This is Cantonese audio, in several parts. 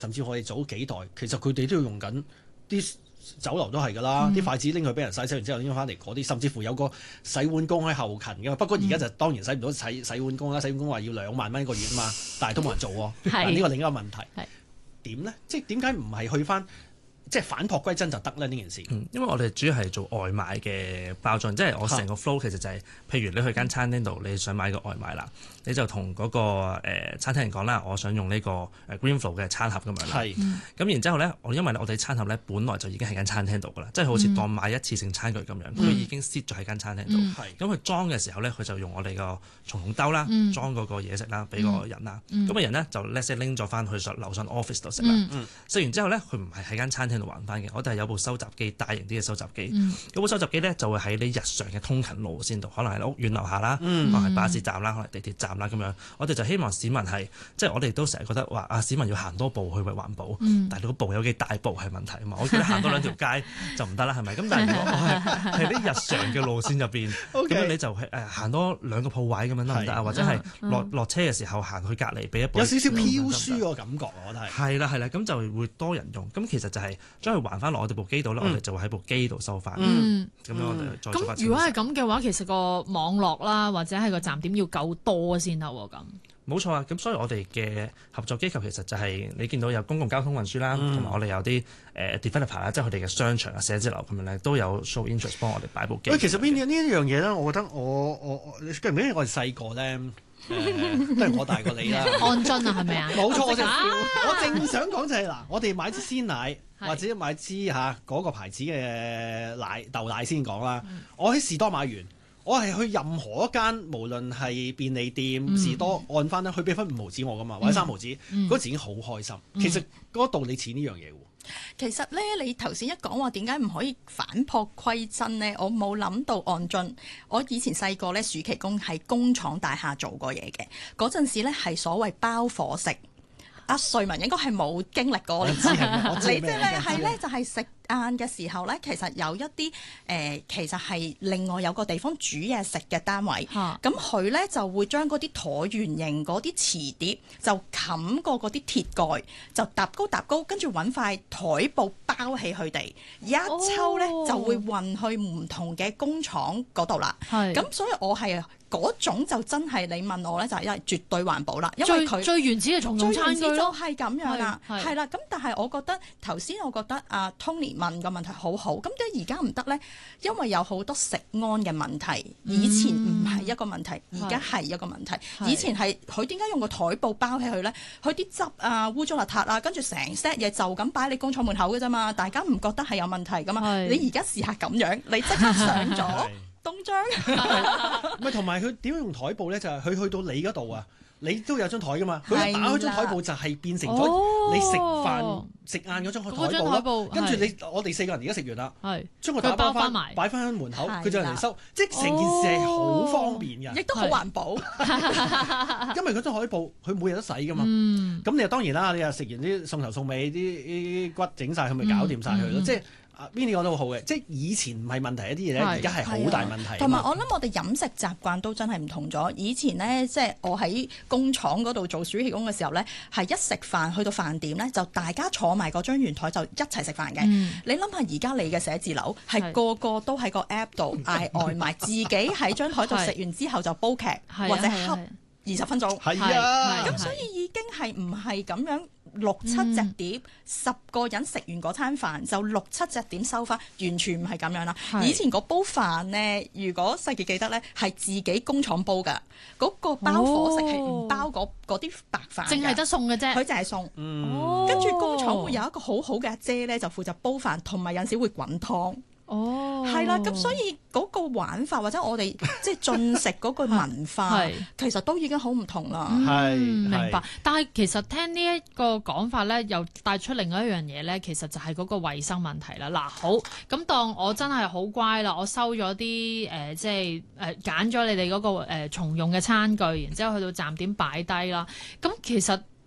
甚至我哋早幾代，其實佢哋都要用緊啲酒樓都係㗎啦，啲筷子拎去俾人洗完之後拎翻嚟嗰啲，甚至乎有個洗碗工喺後勤㗎嘛。不過而家就當然洗唔到洗碗工啦，洗碗工話要2萬蚊一個月啊嘛，但係都冇人做喎。但呢個另一個問題點呢？即係點解唔係去翻？即係返璞歸真就得咧呢件事。 因為我哋主要係做外賣嘅包裝，即係我成個 flow 其實就係、譬如你去間餐廳度，你想買個外賣啦，你就同嗰個餐廳人講啦，我想用呢個Greenflow 嘅餐盒咁樣啦。咁然之後咧，因為我哋餐盒咧本來就已經喺間餐廳度㗎啦，即係好似當買一次性餐具咁樣，佢已經 set 咗喺間餐廳度。咁佢裝嘅時候咧，佢就用我哋個重桶兜啦，裝嗰個嘢食啦，俾個人啦。咁個人咧就 let's say 拎咗翻去樓上 office 度食啦。食完之後咧，佢唔係喺間餐廳度還翻嘅，我哋係有部收集機，大型啲嘅收集機。嗰部收集機咧就會喺你日常嘅通勤路線度，可能係屋苑樓下啦，可能係巴士站啦，可能地鐵站啦咁樣。我哋就希望市民係，即係我哋都成日覺得話市民要行多步去為環保，但係你個步有幾大步係問題啊嘛。我叫你行多2條街就唔得啦，係咪？咁但係如果我係啲日常嘅路線入邊，咁樣你就行多2個鋪位咁樣得唔得啊？或者係落車嘅時候行去隔離俾一步， 有少少飄輸個感覺，我覺得係啦，咁就會多人用。咁其實就係將佢還翻落我哋部機度咧，我哋就會喺部機度收翻。咁樣我哋再做翻。 咁如果係咁嘅話，其實個網絡啦，或者係個站點要夠多先得喎。咁冇錯啊！咁所以我哋嘅合作機構其實就係你見到有公共交通運輸啦，同埋我哋有啲developer 啦，即係佢哋嘅商場啊、寫字樓咁樣咧，都有 show interest 幫我哋擺部機。 其實呢一樣嘢咧，我覺得你記唔記得我哋細個咧？都係我大過你啦。 安津啊，係咪啊？ 冇錯，我正想講就係嗱，我哋買支鮮奶或者買支嗰個牌子嘅豆奶先講啦。我喺士多買完，我係去任何一間，無論係便利店、士多按翻咧，佢俾翻5毫子我噶嘛，或者3毫子，嗰時已經好開心。其實嗰個道理似呢樣嘢喎。 其實咧，你頭先一講話點解唔可以返璞歸真呢？我冇諗到按進。我以前細個咧，暑期工喺工廠大廈做過嘢嘅，嗰陣時咧係所謂包伙食。阿瑞文應該係冇經歷過，你知你即係咧就係食晏嘅時候咧，其實有一啲其實係另外有個地方煮嘢食嘅單位，咁佢咧就會將嗰啲橢圓形嗰啲瓷碟就冚過嗰啲鐵蓋，就搭高，跟住揾塊台布包起佢哋，一抽咧就會運去唔同嘅工廠嗰度啦。咁所以我係嗰種就真係你問我咧，就係因為絕對環保啦，因為佢最原始嘅重用餐具咯， 就係咁樣啦，係啦。咁但係我覺得頭先我覺得阿 Tony 問個問題好好，咁點解而家唔得咧？因為有好多食安嘅問題，以前唔係一個問題，而家係一個問題。以前係佢點解用個台布包起佢咧？佢啲汁污糟邋遢啊，跟住成 set 嘢就咁擺喺你工廠門口嘅啫嘛，大家唔覺得係有問題噶嘛？你而家試下咁樣，你即刻上咗東張， 唔係同埋佢點樣用台布咧？就係佢去到你嗰度啊，你都有張台噶嘛？佢一打開張台布就係變成咗你食飯食晏嗰張台布，跟住我哋4個人而家食完啦，將佢打包翻埋，擺翻喺門口，佢就嚟收，即係成件事係好方便嘅， 亦都好環保。 因為嗰張台布佢每日都洗噶嘛，咁你又當然啦，你又食完啲餸頭餸尾啲骨整晒，佢咪搞掂晒佢咯，即係。Vinny 講得好好嘅，即係以前唔係問題一啲嘢咧，而家係好大問題。 同埋我諗我哋飲食習慣都真係唔同咗。以前呢，即係我喺工廠嗰度做暑期工嘅時候呢，係一食飯去到飯點呢，就大家坐埋嗰張圓台就一齊食飯嘅。你諗下而家你嘅寫字樓係個個都喺個 app 度嗌外賣，自己喺張台度食完之後就煲劇或者恰20分鐘。 係啊， 咁所以已經係唔係咁樣。6-7隻碟，10個人食完嗰餐飯就6-7隻碟收翻，完全唔係咁樣啦。以前嗰煲飯呢，如果細傑記得呢，係自己工廠煲㗎，嗰個包伙食係唔包嗰啲白飯， 淨係得餸嘅啫， 佢就係餸。跟住工廠會有一個好好嘅阿姐呢，就負責煲飯，同埋有時會滾湯。係啦，咁所以嗰個玩法或者我哋即係進食嗰個文化，其實都已經好唔同啦。 明白。但係其實聽呢一個講法咧，又帶出另外一樣嘢咧，其實就係嗰個衞生問題啦。嗱，好，咁當我真係好乖啦，我收咗啲即係揀咗你哋嗰個重用嘅餐具，然之後去到站點擺低啦。咁其實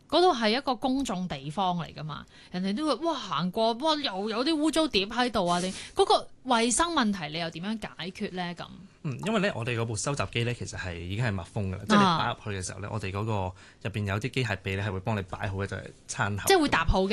嗰度係一個公眾地方嚟㗎嘛，人哋都會哇行過，哇又有啲污糟碟喺度啊！你嗰個衞生問題你又點樣解決咧？咁因為咧我哋嗰部收集機咧其實係已經係密封㗎啦，即係你擺入去嘅時候咧，我哋嗰個入邊有啲機械臂咧係會幫你擺好嘅就係餐盒， 即係會搭好嘅。